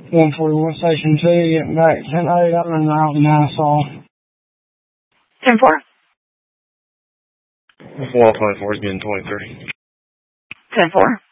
141 Station 2, getting back 10-8, I'm in Nassau. 10-4. 124 is getting 23. 10-4.